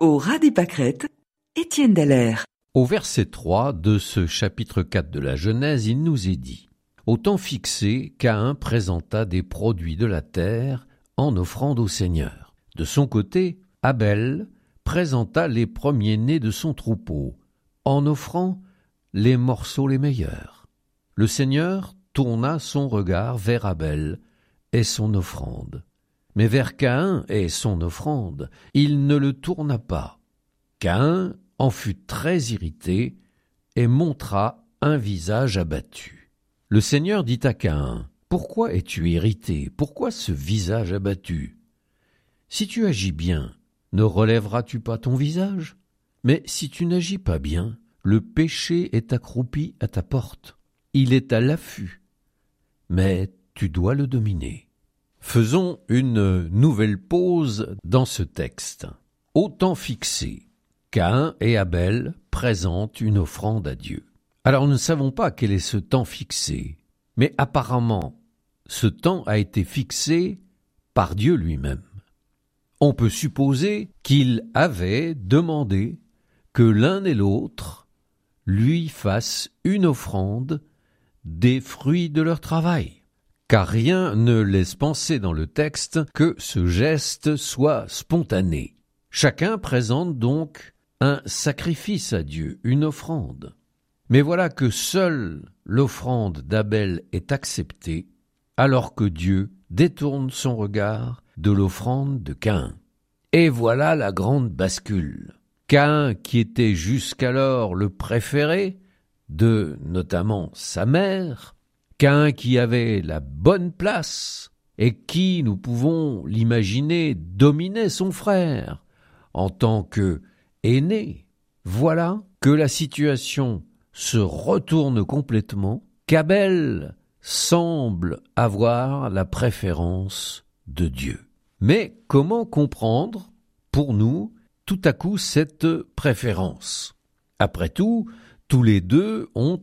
Au ras des pâquerettes, Étienne Dallaire. Au verset 3 de ce chapitre 4 de la Genèse, il nous est dit: au temps fixé, Caïn présenta des produits de la terre en offrande au Seigneur. De son côté, Abel présenta les premiers-nés de son troupeau, en offrant les morceaux les meilleurs. Le Seigneur tourna son regard vers Abel et son offrande. Mais vers Caïn et son offrande, il ne le tourna pas. Caïn en fut très irrité et montra un visage abattu. Le Seigneur dit à Caïn: « Pourquoi es-tu irrité? Pourquoi ce visage abattu? Si tu agis bien, ne relèveras-tu pas ton visage? Mais si tu n'agis pas bien, le péché est accroupi à ta porte. Il est à l'affût, mais tu dois le dominer. » Faisons une nouvelle pause dans ce texte. Au temps fixé, Caïn et Abel présentent une offrande à Dieu. Alors nous ne savons pas quel est ce temps fixé, mais apparemment ce temps a été fixé par Dieu lui-même. On peut supposer qu'il avait demandé que l'un et l'autre lui fassent une offrande des fruits de leur travail, car rien ne laisse penser dans le texte que ce geste soit spontané. Chacun présente donc un sacrifice à Dieu, une offrande. Mais voilà que seule l'offrande d'Abel est acceptée, alors que Dieu détourne son regard de l'offrande de Caïn. Et voilà la grande bascule. Caïn, qui était jusqu'alors le préféré de notamment sa mère, Caïn qui avait la bonne place et qui, nous pouvons l'imaginer, dominait son frère en tant que aîné, voilà que la situation se retourne complètement, qu'Abel semble avoir la préférence de Dieu. Mais comment comprendre, pour nous, tout à coup cette préférence? Après tout, tous les deux ont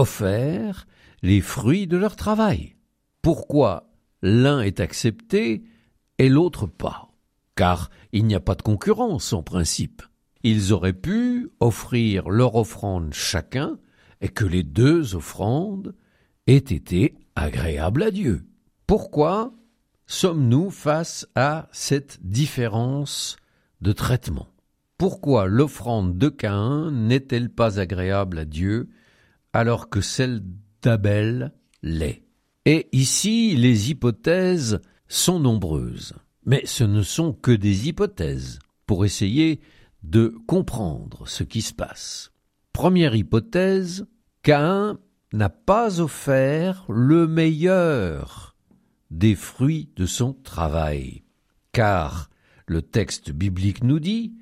offert les fruits de leur travail. Pourquoi l'un est accepté et l'autre pas? Car il n'y a pas de concurrence en principe. Ils auraient pu offrir leur offrande chacun et que les deux offrandes aient été agréables à Dieu. Pourquoi sommes-nous face à cette différence de traitement? Pourquoi l'offrande de Caïn n'est-elle pas agréable à Dieu alors que celle d'Abel l'est? Et ici, les hypothèses sont nombreuses, mais ce ne sont que des hypothèses pour essayer de comprendre ce qui se passe. Première hypothèse, Caïn n'a pas offert le meilleur des fruits de son travail, car le texte biblique nous dit: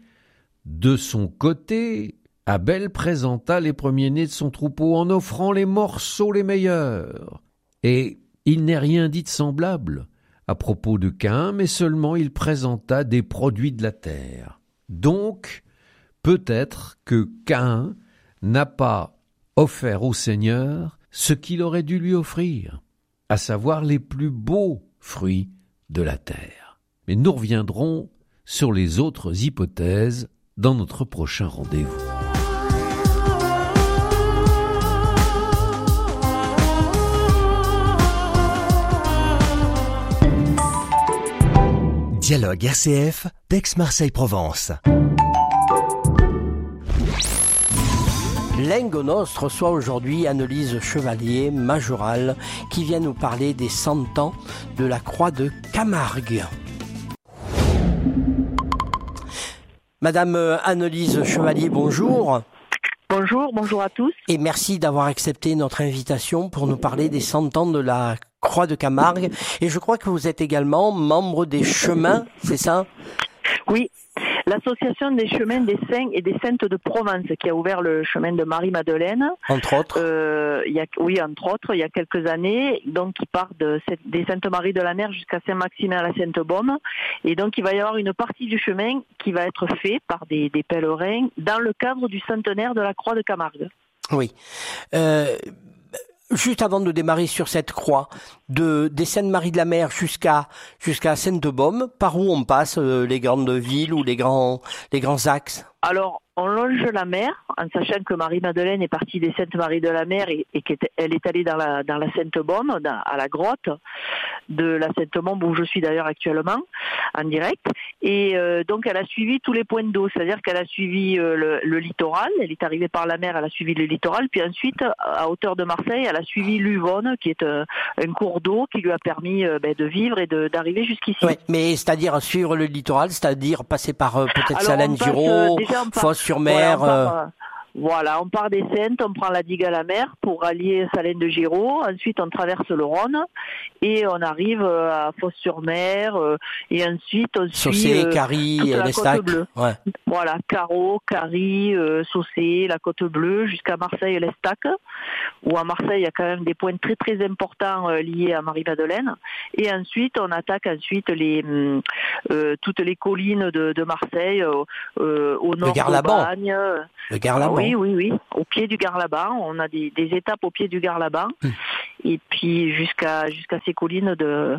de son côté, Abel présenta les premiers-nés de son troupeau en offrant les morceaux les meilleurs. Et il n'est rien dit de semblable à propos de Caïn, mais seulement il présenta des produits de la terre. Donc, peut-être que Caïn n'a pas offert au Seigneur ce qu'il aurait dû lui offrir, à savoir les plus beaux fruits de la terre. Mais nous reviendrons sur les autres hypothèses dans notre prochain rendez-vous. Dialogue RCF, d'Aix-Marseille-Provence. Lengo Nostre reçoit aujourd'hui Annelise Chevalier, majorale, qui vient nous parler des 100 ans de la Croix de Camargue. Madame Annelise Chevalier, bonjour. Bonjour à tous. Et merci d'avoir accepté notre invitation pour nous parler des 100 ans de la Croix de Camargue. Et je crois que vous êtes également membre des Chemins, c'est ça? Oui, l'association des chemins des saints et des saintes de Provence qui a ouvert le chemin de Marie-Madeleine. Entre autres. Entre autres, il y a quelques années, donc qui part des Sainte-Marie de la Mer jusqu'à Saint-Maximin à la Sainte-Baume. Et donc il va y avoir une partie du chemin qui va être fait par des pèlerins dans le cadre du centenaire de la Croix de Camargue. Oui. juste avant de démarrer sur cette croix, des Saintes-Maries de la Mer jusqu'à Sainte-Baume, par où on passe les grandes villes ou les grands axes? Alors, on longe la mer, en sachant que Marie-Madeleine est partie des Saintes-Maries de la Mer et qu'elle est allée dans la Sainte-Baume, à la grotte de la Sainte-Baume, où je suis d'ailleurs actuellement, en direct. Et donc, elle a suivi tous les points d'eau, c'est-à-dire qu'elle a suivi le littoral, elle est arrivée par la mer, elle a suivi le littoral, puis ensuite, à hauteur de Marseille, elle a suivi l'Uvonne, qui est un cours d'eau qui lui a permis de vivre et d'arriver jusqu'ici. Ouais, mais c'est-à-dire suivre le littoral, c'est-à-dire passer par peut-être Salène-Giraud, Fos-sur-Mer. Voilà, on part des Saintes, on prend la digue à la mer pour allier Salène de Giraud. Ensuite, on traverse le Rhône et on arrive à Fos-sur-Mer. Et ensuite, on Saucé, suit Carie, toute la l'Estac. côte bleue. Ouais. Voilà, Carreau, Carie, Saucé, la côte bleue, jusqu'à Marseille et l'Estac. Où à Marseille, il y a quand même des points très très importants liés à Marie-Madeleine. Et ensuite, on attaque toutes les collines de Marseille, au nord de Bagne. Le Garlaban. Oui. Au pied du Garlaban. On a des étapes au pied du Garlaban. Et puis jusqu'à ces collines de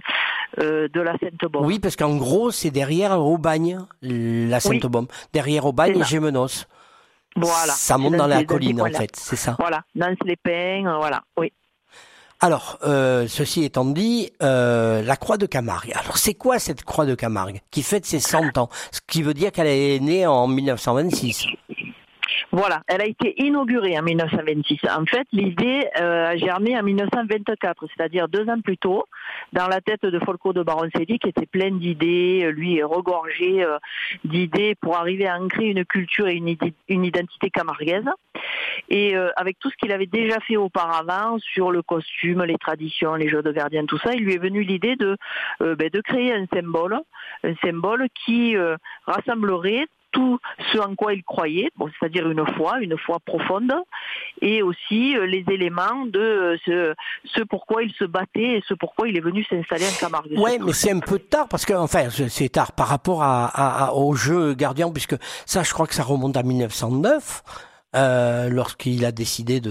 la Sainte-Baume. Oui, parce qu'en gros, c'est derrière Aubagne, la Sainte-Baume. Derrière Aubagne et Gémenos. Voilà. Ça monte dans la colline, en fait, c'est ça. Voilà, dans les pins, voilà, oui. Alors, ceci étant dit, la croix de Camargue. Alors, c'est quoi cette croix de Camargue qui fête ses 100 ans? Ce qui veut dire qu'elle est née en 1926. Voilà, elle a été inaugurée en 1926. En fait, l'idée a germé en 1924, c'est-à-dire 2 ans plus tôt, dans la tête de Folco de Baroncelli, qui était plein d'idées, lui regorgé d'idées pour arriver à ancrer une culture et une identité camarguaise. Et avec tout ce qu'il avait déjà fait auparavant sur le costume, les traditions, les jeux de gardien, tout ça, il lui est venu l'idée de créer un symbole qui rassemblerait tout ce en quoi il croyait, c'est-à-dire une foi profonde, et aussi les éléments de ce pourquoi il se battait et ce pourquoi il est venu s'installer en Camargue. Ouais, mais c'est un peu tard parce que, enfin, c'est tard par rapport au jeu gardien, puisque ça, je crois que ça remonte à 1909. Lorsqu'il a décidé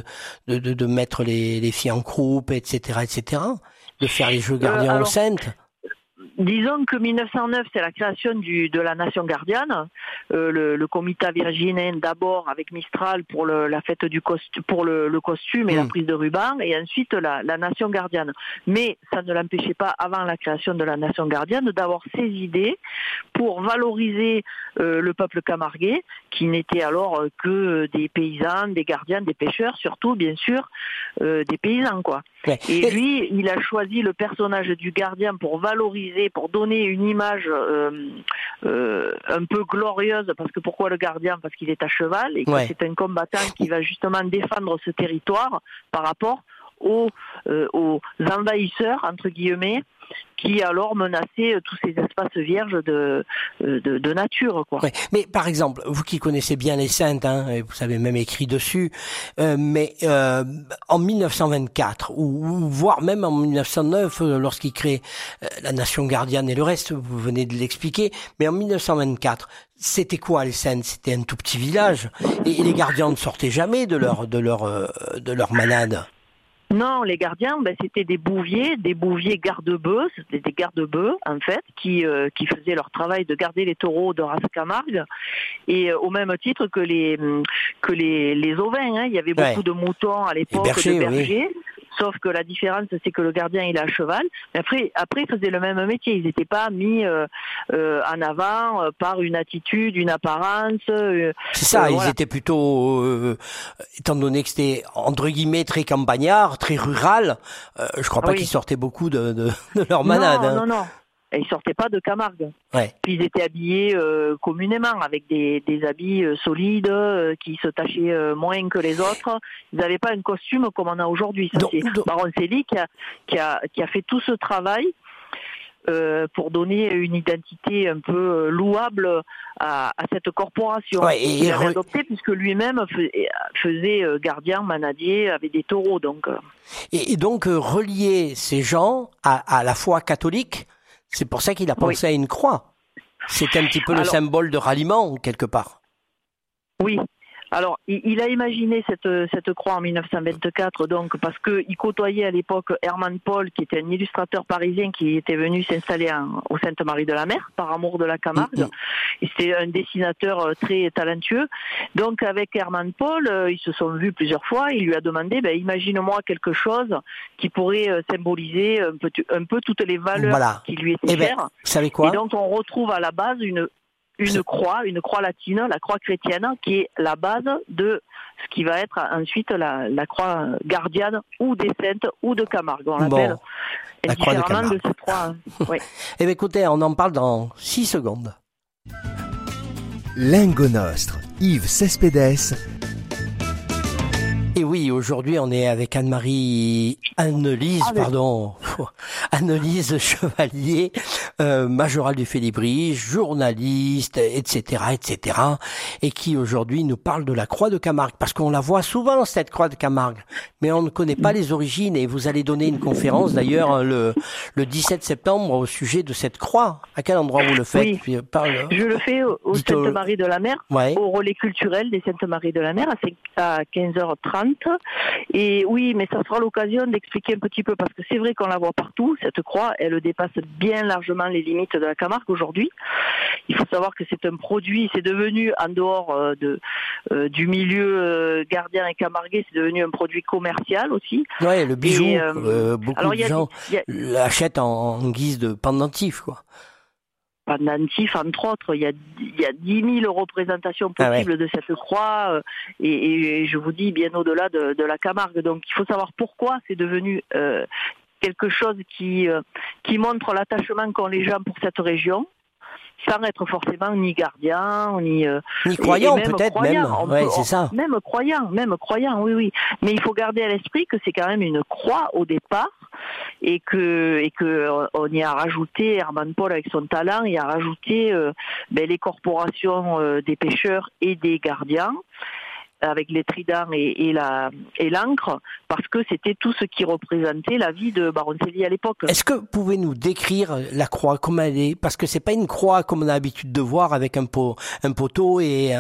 de mettre les filles en croupe, etc., de faire les jeux gardiens aux Saintes. Disons que 1909, c'est la création de la Nation gardienne, le Comitat virginin d'abord avec Mistral pour la fête pour le costume et la prise de ruban, et ensuite la Nation gardienne. Mais ça ne l'empêchait pas, avant la création de la Nation gardienne, d'avoir ses idées pour valoriser le peuple camarguais, qui n'était alors que des paysans, des gardiens, des pêcheurs, surtout bien sûr des paysans, quoi. Ouais. Et lui, il a choisi le personnage du gardien pour valoriser, pour donner une image un peu glorieuse, parce que pourquoi le gardien? Parce qu'il est à cheval et que c'est un combattant qui va justement défendre ce territoire par rapport aux envahisseurs, entre guillemets, qui alors menaçaient tous ces espaces vierges de nature, quoi. Ouais. Mais par exemple, vous qui connaissez bien les Saintes, et vous avez même écrit dessus, mais en 1924 ou voire même en 1909, lorsqu'il crée la Nation gardienne et le reste, vous venez de l'expliquer, mais en 1924, c'était quoi les Saintes? C'était un tout petit village et les gardiens ne sortaient jamais de leur manade. Non, les gardiens, c'était des bouviers garde-bœufs, c'était des garde-bœufs en fait, qui faisaient leur travail de garder les taureaux de race Camargue, et au même titre que les ovins, il y avait beaucoup de moutons à l'époque, de bergers. Oui. Sauf que la différence, c'est que le gardien, il est à cheval. Mais après, ils faisaient le même métier. Ils n'étaient pas mis en avant par une attitude, une apparence. C'est ça, ils étaient plutôt, étant donné que c'était, entre guillemets, très campagnard, très rural, je crois pas qu'ils sortaient beaucoup de leur manade. Non. Et ils sortaient pas de Camargue. Ouais. Puis ils étaient habillés communément avec des habits solides qui se tachaient moins que les autres. Ils n'avaient pas un costume comme on a aujourd'hui. Ça, c'est Baroncelli qui a fait tout ce travail pour donner une identité un peu louable à cette corporation. Ouais, il avait adopté puisque lui-même faisait gardien, manadier, avait des taureaux. Donc. Et donc relier ces gens à la foi catholique. C'est pour ça qu'il a pensé à une croix. C'est un petit peu le symbole de ralliement, quelque part. Oui. Alors, il a imaginé cette croix en 1924, donc parce qu'il côtoyait à l'époque Hermann Paul, qui était un illustrateur parisien qui était venu s'installer au Sainte-Marie-de-la-Mer par amour de la Camargue. Et c'était un dessinateur très talentueux. Donc, avec Hermann Paul, ils se sont vus plusieurs fois. Il lui a demandé, imagine-moi quelque chose qui pourrait symboliser un peu toutes les valeurs qui lui étaient chères. Vous savez quoi ? Et donc, on retrouve à la base une croix latine, la croix chrétienne, qui est la base de ce qui va être ensuite la croix gardienne ou des saintes ou de Camargue. On l'appelle la croix de Camargue. De ces trois. Oui. Eh bien, écoutez, on en parle dans 6 secondes. Lingot Nostre, Yves Cespedes. Et oui, aujourd'hui, on est avec Annelise Chevalier, majorale du Félibrige, journaliste, etc., et qui aujourd'hui nous parle de la croix de Camargue, parce qu'on la voit souvent, cette croix de Camargue, mais on ne connaît pas les origines, et vous allez donner une conférence, d'ailleurs, le 17 septembre, au sujet de cette croix. À quel endroit vous le faites ? Oui, je le fais au Sainte-Marie-de-la-Mer, au relais culturel des Sainte-Marie-de-la-Mer, à 15h30. Et oui, mais ça sera l'occasion d'expliquer un petit peu, parce que c'est vrai qu'on la voit partout, cette croix, elle dépasse bien largement les limites de la Camargue aujourd'hui. Il faut savoir que c'est un produit, c'est devenu, en dehors du milieu gardien et camarguais, c'est devenu un produit commercial aussi. Oui, le bijou, beaucoup de gens l'achètent en guise de pendentif, quoi. Pendentif, entre autres, il y a 10 000 représentations possibles de cette croix, et je vous dis bien au-delà de la Camargue. Donc il faut savoir pourquoi c'est devenu quelque chose qui montre l'attachement qu'ont les gens pour cette région, sans être forcément ni gardien, ni croyant, peut-être même. C'est ça. Même croyant, oui. Mais il faut garder à l'esprit que c'est quand même une croix au départ, et que on y a rajouté, Hermann Paul avec son talent, il a rajouté les corporations des pêcheurs et des gardiens, avec les tridents et l'encre, parce que c'était tout ce qui représentait la vie de Baroncelli à l'époque. Est-ce que vous pouvez nous décrire la croix, comme elle est ? Parce que c'est pas une croix comme on a l'habitude de voir, avec un poteau et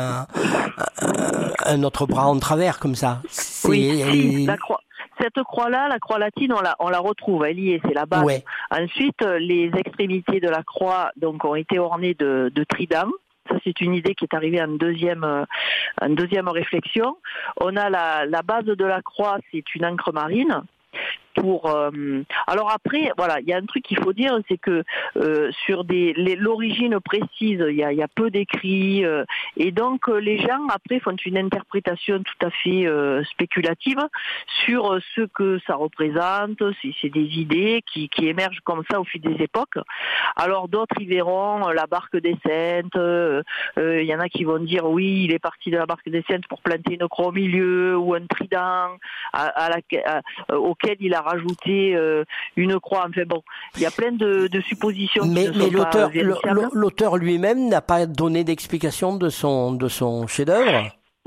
un autre bras en travers, comme ça. La croix. Cette croix-là, la croix latine, on la retrouve, elle y est, c'est la base. Ouais. Ensuite, les extrémités de la croix ont été ornées de tridents. Ça, c'est une idée qui est arrivée en deuxième réflexion. On a la base de la croix, c'est une encre marine. Alors après, voilà, il y a un truc qu'il faut dire, c'est que sur l'origine précise, il y a peu d'écrits, et donc les gens après font une interprétation tout à fait spéculative sur ce que ça représente. C'est des idées qui émergent comme ça au fil des époques. Alors d'autres y verront la barque des Saintes. Il y en a qui vont dire oui, il est parti de la barque des Saintes pour planter une croix au milieu, ou un trident auquel il a rajouté une croix. Enfin bon, il y a plein de suppositions. Mais l'auteur lui-même n'a pas donné d'explication de son chef-d'œuvre.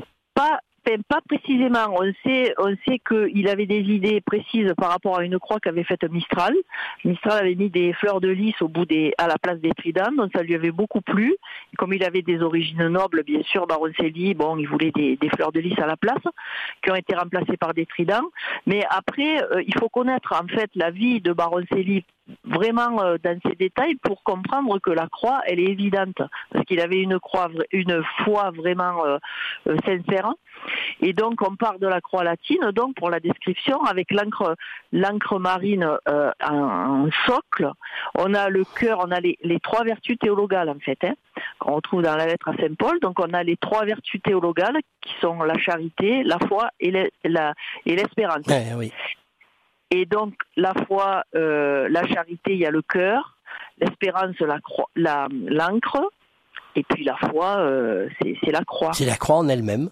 Pas précisément. On sait qu'il avait des idées précises par rapport à une croix qu'avait faite Mistral. Mistral avait mis des fleurs de lys à la place des tridents, donc ça lui avait beaucoup plu. Et comme il avait des origines nobles, bien sûr, Baroncelli, il voulait des fleurs de lys à la place, qui ont été remplacées par des tridents. Mais après, il faut connaître en fait la vie de Baroncelli vraiment dans ses détails pour comprendre que la croix, elle est évidente, parce qu'il avait une foi vraiment sincère. Et donc on part de la croix latine, donc pour la description, avec l'encre marine en socle. On a le cœur, on a les 3 vertus théologales en fait, qu'on retrouve dans la lettre à Saint Paul. Donc on a les 3 vertus théologales qui sont la charité, la foi et l'espérance. Oui. Et donc la foi, la charité, il y a le cœur, l'espérance, l'encre, et puis la foi, c'est la croix. C'est la croix en elle-même.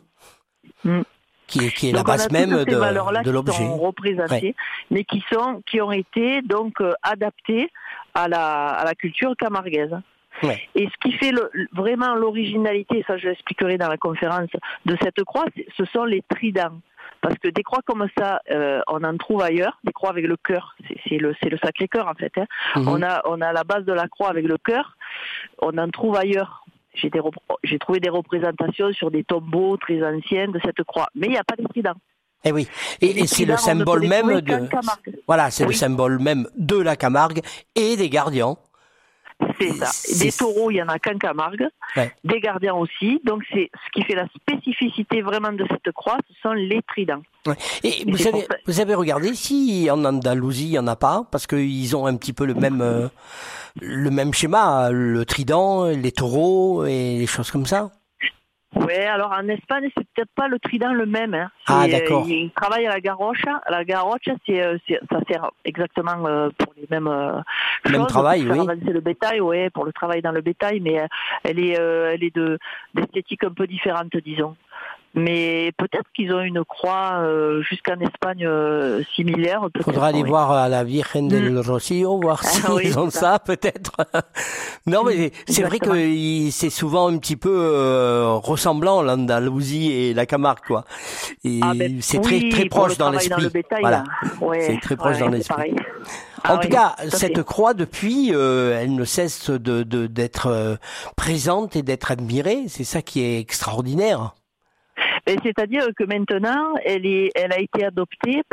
Qui est la base même de l'objet. Qui sont représentées, mais qui ont été donc adaptées à la culture camarguaise. Ouais. Et ce qui fait vraiment l'originalité, ça je l'expliquerai dans la conférence, de cette croix, ce sont les tridents. Parce que des croix comme ça, on en trouve ailleurs, des croix avec le cœur, c'est le Sacré-Cœur en fait. On a la base de la croix avec le cœur, on en trouve ailleurs. j'ai trouvé des représentations sur des tombeaux très anciens de cette croix, mais il n'y a pas de trident. Eh oui, et c'est le symbole même c'est le symbole même de la Camargue et des gardiens. C'est ça. Des taureaux, il y en a qu'en Camargue, des gardiens aussi. Donc c'est ce qui fait la spécificité vraiment de cette croix, ce sont les tridents. Ouais. Et vous avez regardé si en Andalousie il y en a pas, parce qu'ils ont un petit peu le même schéma, le trident, les taureaux et les choses comme ça. Ouais, alors en Espagne, c'est peut-être pas le trident le même. Hein. D'accord. Ils travaillent à la garroche. La garroche, ça sert exactement pour les mêmes choses. Même travail, pour oui. avancer le bétail, pour le travail dans le bétail, mais elle est d'esthétique un peu différente, disons. Mais peut-être qu'ils ont une croix jusqu'en Espagne similaire. Il faudra aller voir à la Virgen del Rocío, voir s'ils ont ça, peut-être. Non, mais c'est vrai que c'est souvent un petit peu ressemblant, l'Andalousie et la Camargue, quoi. Et c'est très proche dans l'esprit. Voilà. C'est très proche dans l'esprit. En tout cas, cette croix, depuis, elle ne cesse d'être présente et d'être admirée. C'est ça qui est extraordinaire. C'est-à-dire que maintenant, elle a été adoptée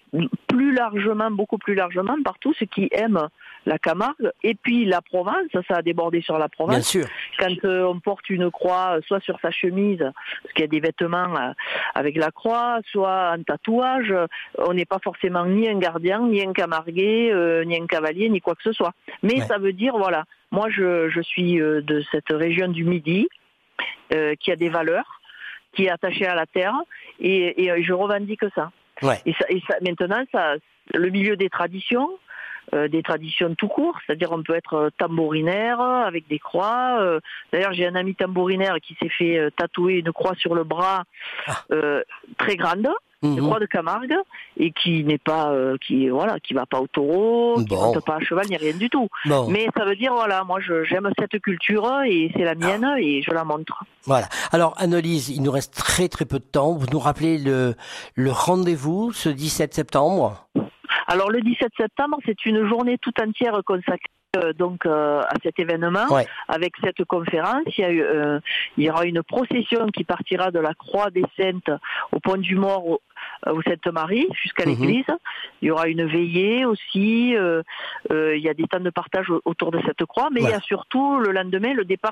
beaucoup plus largement par tous ceux qui aiment la Camargue et puis la Provence. Ça a débordé sur la Provence. Bien sûr. Quand on porte une croix, soit sur sa chemise, parce qu'il y a des vêtements avec la croix, soit un tatouage, on n'est pas forcément ni un gardien, ni un camarguais, ni un cavalier, ni quoi que ce soit. Mais ça veut dire, voilà, moi je suis de cette région du Midi qui a des valeurs, qui est attaché à la terre, et je revendique ça. Ouais. Et ça, maintenant, le milieu des traditions tout court, c'est-à-dire on peut être tambourinaire avec des croix. D'ailleurs, j'ai un ami tambourinaire qui s'est fait tatouer une croix sur le bras très grande, une croix de Camargue, et qui n'est pas, qui va pas au taureau, qui monte pas à cheval, ni rien du tout. Mais ça veut dire, voilà, moi j'aime cette culture et c'est la mienne et je la montre. Voilà. Alors, Anne-Lise, il nous reste très très peu de temps. Vous nous rappelez le rendez-vous ce 17 septembre? Alors, le 17 septembre, c'est une journée tout entière consacrée à cet événement, avec cette conférence. Il y aura une procession qui partira de la Croix des Saintes au Pont du Mort au Sainte-Marie jusqu'à l'église. Il y aura une veillée aussi. Il y a des temps de partage autour de cette croix, mais il y a surtout le lendemain le départ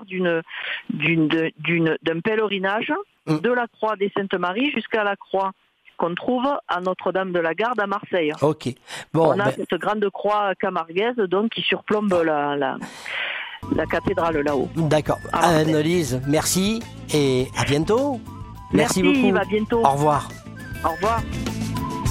d'un pèlerinage de la Croix des Saintes-Marie jusqu'à la croix qu'on trouve à Notre-Dame de la Garde à Marseille. Ok. On a cette grande croix camarguaise donc qui surplombe la cathédrale là-haut. D'accord. Anne-Lise, merci et à bientôt. Merci beaucoup. À bientôt. Au revoir. Au revoir.